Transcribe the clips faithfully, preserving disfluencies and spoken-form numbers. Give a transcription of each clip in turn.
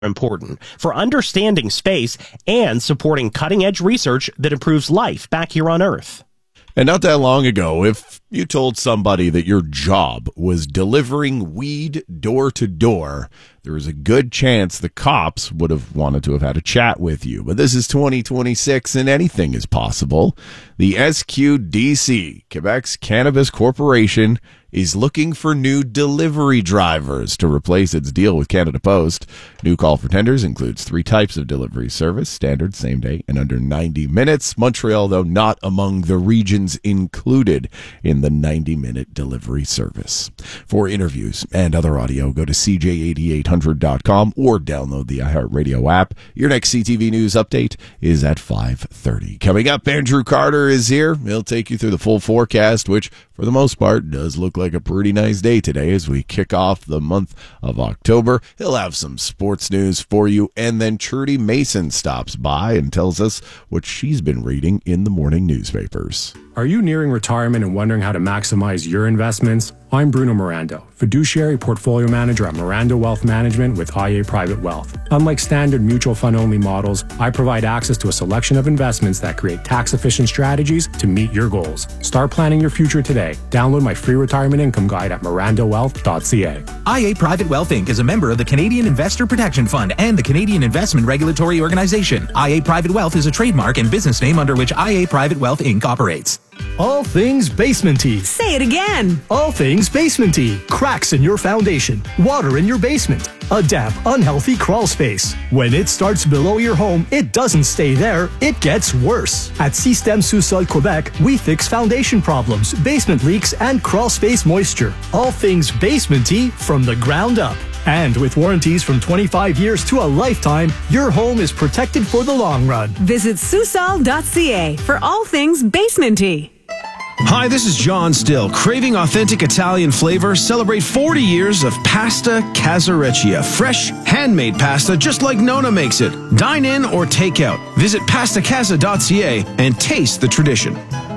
important for understanding space and supporting cutting-edge research that improves life back here on Earth. And not that long ago, if you told somebody that your job was delivering weed door to door, there was a good chance the cops would have wanted to have had a chat with you. But this is twenty twenty-six and anything is possible. The S Q D C, Quebec's Cannabis Corporation, is looking for new delivery drivers to replace its deal with Canada Post. New call for tenders includes three types of delivery service: standard, same day, and under ninety minutes. Montreal, though, not among the regions included in the ninety minute delivery service. For interviews and other audio, go to c j eighty-eight hundred dot com or download the iHeartRadio app. Your next C T V News update is at five thirty. Coming up, Andrew Carter is here. He'll take you through the full forecast, which for the most part does look like a pretty nice day today as we kick off the month of October. He'll have some sports news for you, and then Trudy Mason stops by and tells us what she's been reading in the morning newspapers. Are you nearing retirement and wondering how to maximize your investments? I'm Bruno Miranda, fiduciary portfolio manager at Miranda Wealth Management with I A Private Wealth. Unlike standard mutual fund only models, I provide access to a selection of investments that create tax-efficient strategies to meet your goals. Start planning your future today. Download my free retirement income guide at miranda wealth dot c a. I A Private Wealth Incorporated is a member of the Canadian Investor Protection Fund and the Canadian Investment Regulatory Organization. I A Private Wealth is a trademark and business name under which I A Private Wealth Incorporated operates. All things basement-y. Say it again. All things basement-y. Cracks in your foundation. Water in your basement. A damp, unhealthy crawl space. When it starts below your home, it doesn't stay there. It gets worse. At Système Sous-Sol Quebec, we fix foundation problems, basement leaks, and crawl space moisture. All things basement-y from the ground up. And with warranties from twenty-five years to a lifetime, your home is protected for the long run. Visit Sous-Sol dot c a for all things basement-y. Hi, this is John Still. Craving authentic Italian flavor? Celebrate forty years of Pasta Casareccia. Fresh, handmade pasta just like Nona makes it. Dine in or take out. Visit pasta casa dot c a and taste the tradition.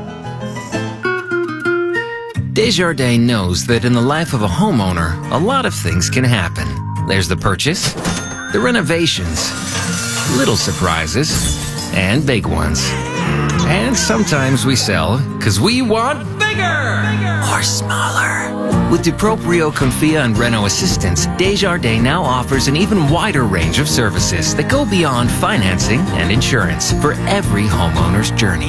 Desjardins knows that in the life of a homeowner, a lot of things can happen. There's the purchase, the renovations, little surprises, and big ones. And sometimes we sell because we want bigger, bigger or smaller. With DuProprio, Confia, and Renault Assistance, Desjardins now offers an even wider range of services that go beyond financing and insurance for every homeowner's journey.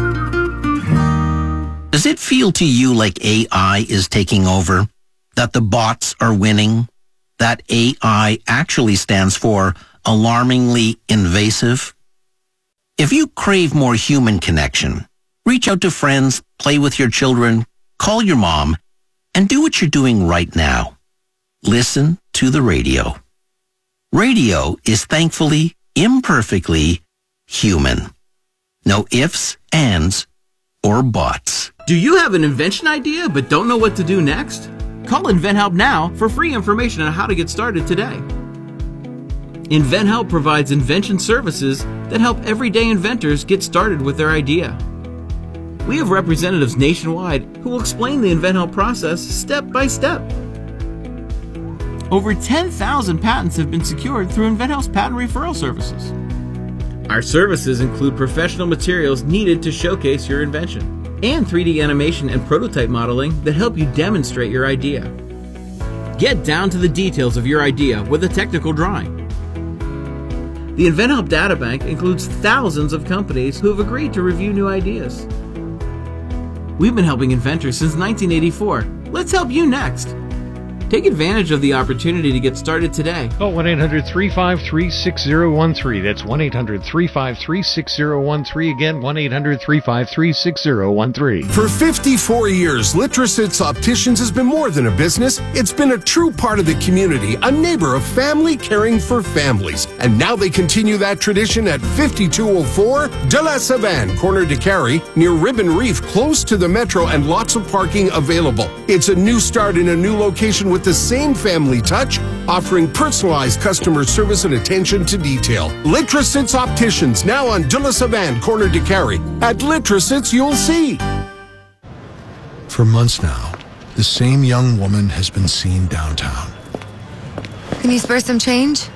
Does it feel to you like A I is taking over? That the bots are winning? That A I actually stands for alarmingly invasive? If you crave more human connection, reach out to friends, play with your children, call your mom, and do what you're doing right now. Listen to the radio. Radio is thankfully, imperfectly human. No ifs, ands, or buts. Do you have an invention idea but don't know what to do next? Call InventHelp now for free information on how to get started today. InventHelp provides invention services that help everyday inventors get started with their idea. We have representatives nationwide who will explain the InventHelp process step by step. Over ten thousand patents have been secured through InventHelp's patent referral services. Our services include professional materials needed to showcase your invention, and three D animation and prototype modeling that help you demonstrate your idea. Get down to the details of your idea with a technical drawing. The InventHelp Databank includes thousands of companies who have agreed to review new ideas. We've been helping inventors since nineteen eighty-four. Let's help you next. Take advantage of the opportunity to get started today. Call one eight hundred, three five three, six zero one three. That's one eight hundred, three five three, six zero one three. Again, one eight hundred, three five three, six zero one three. For fifty-four years, Litrosits Opticians has been more than a business. It's been a true part of the community, a neighbor of family caring for families. And now they continue that tradition at fifty-two oh four De La Savane, corner de Carrie, near Ribbon Reef, close to the metro and lots of parking available. It's a new start in a new location with the same family touch, offering personalized customer service and attention to detail. Litrosits Opticians, now on De La Savane, corner de Carrie. At Litrosits, you'll see. For months now, the same young woman has been seen downtown. Can you spare some change?